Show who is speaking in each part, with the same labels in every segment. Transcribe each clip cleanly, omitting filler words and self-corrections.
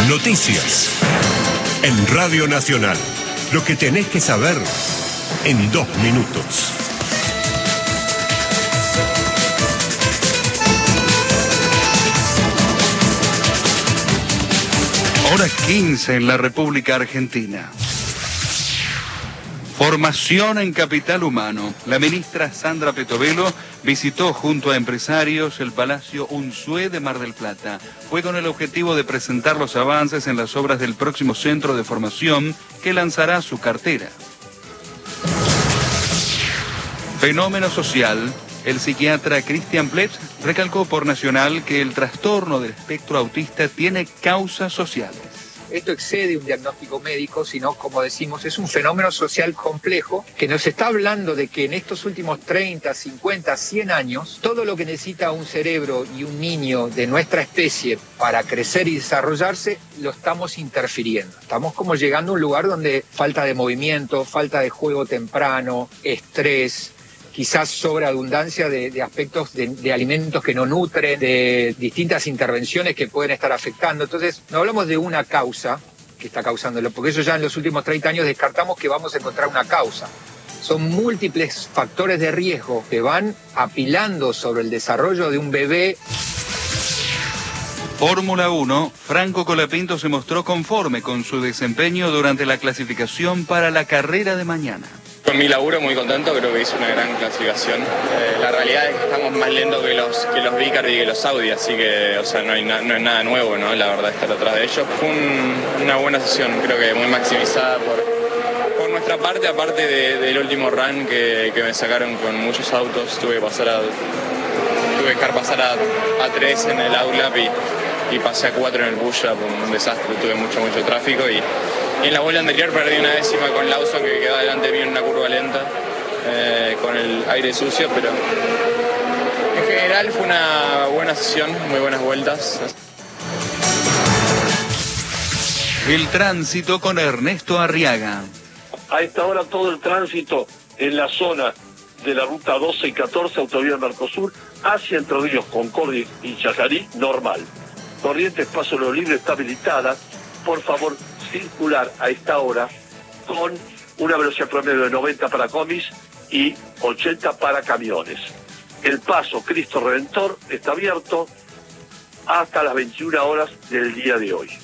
Speaker 1: Noticias. En Radio Nacional. Lo que tenés que saber en 2 minutos.
Speaker 2: Hora 15 en la República Argentina. Formación en capital humano. La ministra Sandra Petovelo visitó junto a empresarios el Palacio Unzué de Mar del Plata. Fue con el objetivo de presentar los avances en las obras del próximo centro de formación que lanzará su cartera. Fenómeno social. El psiquiatra Cristian Pletz recalcó por Nacional que el trastorno del espectro autista tiene causas sociales.
Speaker 3: Esto excede un diagnóstico médico, sino, como decimos, es un fenómeno social complejo que nos está hablando de que en estos últimos 30, 50, 100 años, todo lo que necesita un cerebro y un niño de nuestra especie para crecer y desarrollarse, lo estamos interfiriendo. Estamos como llegando a un lugar donde falta de movimiento, falta de juego temprano, estrés, quizás sobreabundancia de aspectos de alimentos que no nutren, de distintas intervenciones que pueden estar afectando. Entonces, no hablamos de una causa que está causándolo, porque eso ya en los últimos 30 años descartamos que vamos a encontrar una causa. Son múltiples factores de riesgo que van apilando sobre el desarrollo de un bebé.
Speaker 2: Fórmula 1, Franco Colapinto se mostró conforme con su desempeño durante la clasificación para la carrera de mañana.
Speaker 4: Con mi laburo muy contento, creo que hice una gran clasificación. La realidad es que estamos más lentos que los Vicar y que los Audi, así que no es nada nuevo, ¿no? La verdad, estar atrás de ellos. Fue una buena sesión, creo que muy maximizada por nuestra parte, aparte del último run que me sacaron con muchos autos. Tuve que dejar pasar a 3 en el outlap y pasé a 4 en el push-up, un desastre, tuve mucho tráfico y en la vuelta anterior perdí una décima con Lawson, que quedó delante mío en una curva lenta, con el aire sucio, pero en general fue una buena sesión, muy buenas vueltas.
Speaker 2: El tránsito con Ernesto Arriaga.
Speaker 5: A esta hora todo el tránsito en la zona de la ruta 12 y 14, autovía Mercosur, hacia Entre Ríos, Concordia y Chajarí, normal. Corrientes Paso Lo Libre está habilitada. Por favor, circular a esta hora con una velocidad promedio de 90 para comis y 80 para camiones. El paso Cristo Redentor está abierto hasta las 21 horas del día de hoy.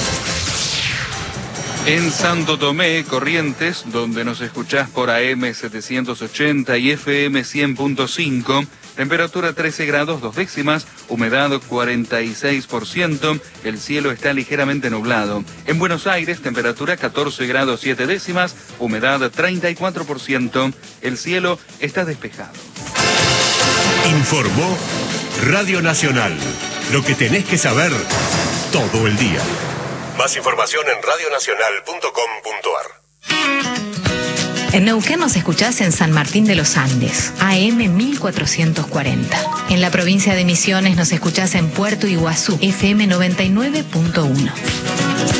Speaker 2: En Santo Tomé, Corrientes, donde nos escuchás por AM 780 y FM 100.5, temperatura 13 grados 2 décimas, humedad 46%, el cielo está ligeramente nublado. En Buenos Aires, temperatura 14 grados 7 décimas, humedad 34%, el cielo está despejado.
Speaker 1: Informó Radio Nacional. Lo que tenés que saber todo el día. Más información en radionacional.com.ar.
Speaker 6: En Neuquén nos escuchás en San Martín de los Andes, AM 1440. En la provincia de Misiones nos escuchás en Puerto Iguazú, FM 99.1.